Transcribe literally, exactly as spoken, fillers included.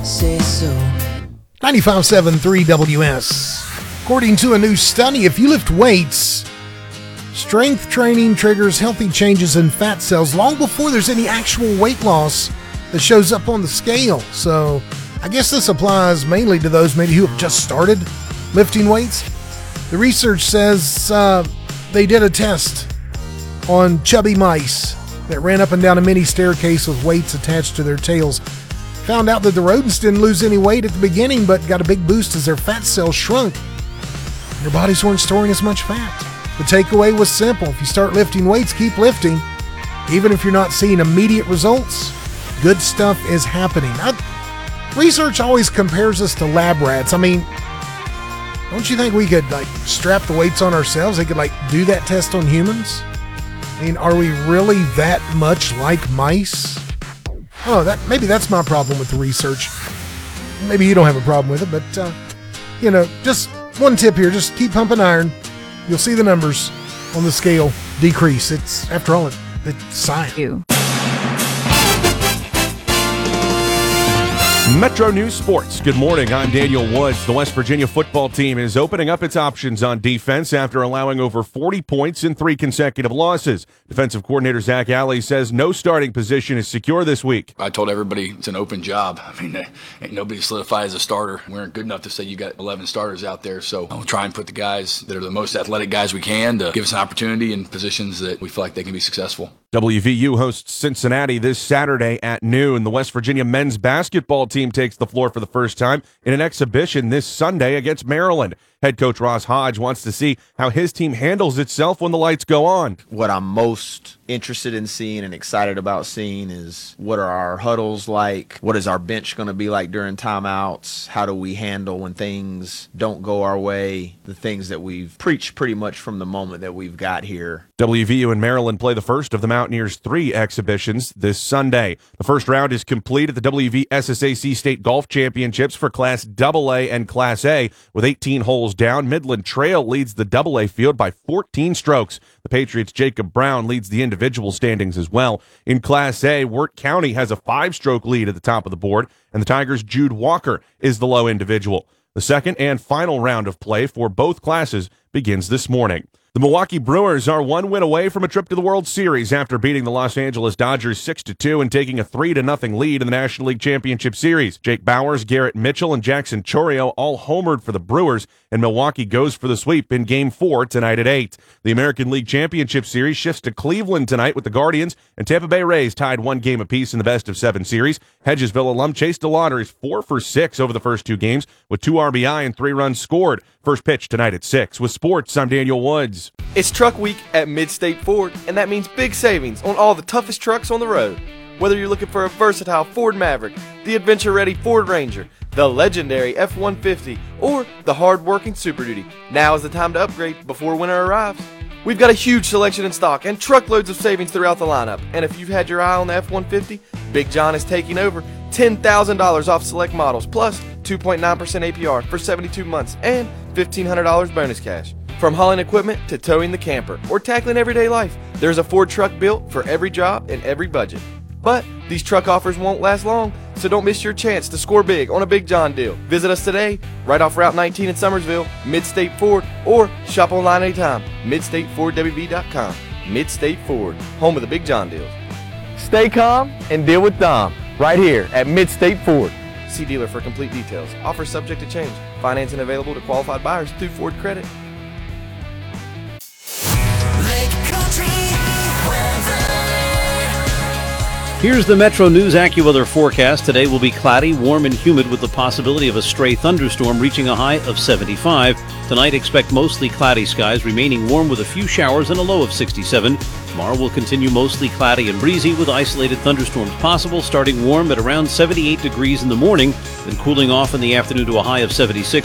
say so. ninety-five point seven three W S. According to a new study, if you lift weights, strength training triggers healthy changes in fat cells long before there's any actual weight loss that shows up on the scale. So I guess this applies mainly to those maybe who have just started lifting weights. The research says uh, they did a test on chubby mice that ran up and down a mini staircase with weights attached to their tails. Found out that the rodents didn't lose any weight at the beginning, but got a big boost as their fat cells shrunk. Their bodies weren't storing as much fat. The takeaway was simple. If you start lifting weights, keep lifting. Even if you're not seeing immediate results, good stuff is happening. I, research always compares us to lab rats. I mean, don't you think we could like strap the weights on ourselves? They could like do that test on humans? I mean, are we really that much like mice? Oh, that maybe that's my problem with the research. Maybe you don't have a problem with it, but, uh, you know, just one tip here. Just keep pumping iron. You'll see the numbers on the scale decrease. It's, after all, it, it's science. You. Metro News Sports. Good morning. I'm Daniel Woods. The West Virginia football team is opening up its options on defense after allowing over forty points in three consecutive losses. Defensive coordinator Zach Alley says no starting position is secure this week. I told everybody it's an open job. I mean, ain't nobody solidified as a starter. We aren't good enough to say you got eleven starters out there. So we'll try and put the guys that are the most athletic guys we can to give us an opportunity in positions that we feel like they can be successful. W V U hosts Cincinnati this Saturday at noon. The West Virginia men's basketball team takes the floor for the first time in an exhibition this Sunday against Maryland. Head coach Ross Hodge wants to see how his team handles itself when the lights go on. What I'm most interested in seeing and excited about seeing is what are our huddles like? What is our bench going to be like during timeouts? How do we handle when things don't go our way? The things that we've preached pretty much from the moment that we've got here. W V U and Maryland play the first of the Mountaineers' three exhibitions this Sunday. The first round is complete at the W V S S A C State Golf Championships for Class double A and Class A. With eighteen holes down, Midland Trail leads the double A field by fourteen strokes. The Patriots' Jacob Brown leads the individual standings as well. In Class A, Wirt County has a five-stroke lead at the top of the board, and the Tigers' Jude Walker is the low individual. The second and final round of play for both classes begins this morning. The Milwaukee Brewers are one win away from a trip to the World Series after beating the Los Angeles Dodgers six to two and taking a three to nothing lead in the National League Championship Series. Jake Bowers, Garrett Mitchell, and Jackson Chourio all homered for the Brewers, and Milwaukee goes for the sweep in Game four tonight at eight. The American League Championship Series shifts to Cleveland tonight with the Guardians, and Tampa Bay Rays tied one game apiece in the best of seven series. Hedgesville alum Chase DeLauder is four for six over the first two games with two R B I and three runs scored. First pitch tonight at six. With sports, I'm Daniel Woods. It's Truck Week at Mid-State Ford, and that means big savings on all the toughest trucks on the road. Whether you're looking for a versatile Ford Maverick, the adventure-ready Ford Ranger, the legendary F one fifty, or the hard-working Super Duty, now is the time to upgrade before winter arrives. We've got a huge selection in stock and truckloads of savings throughout the lineup, and if you've had your eye on the F one fifty, Big John is taking over ten thousand dollars off select models, plus two point nine percent A P R for seventy-two months and fifteen hundred dollars bonus cash. From hauling equipment to towing the camper or tackling everyday life, there's a Ford truck built for every job and every budget. But these truck offers won't last long, so don't miss your chance to score big on a Big John deal. Visit us today, right off Route nineteen in Summersville, Mid-State Ford, or shop online anytime, mid state ford w v dot com. Mid-State Ford, home of the Big John deals. Stay calm and deal with Dom, right here at Mid-State Ford. See dealer for complete details. Offer subject to change. Financing available to qualified buyers through Ford Credit. Here's the Metro News AccuWeather forecast. Today will be cloudy, warm, and humid with the possibility of a stray thunderstorm reaching a high of seventy-five. Tonight, expect mostly cloudy skies, remaining warm with a few showers and a low of sixty-seven. Tomorrow will continue mostly cloudy and breezy with isolated thunderstorms possible, starting warm at around seventy-eight degrees in the morning, then cooling off in the afternoon to a high of seventy-six.